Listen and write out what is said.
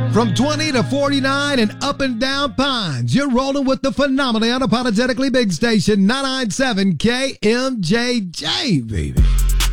From 20 to 49 and up and down Pines, you're rolling with the phenomenally unapologetically big station 997 KMJJ, baby.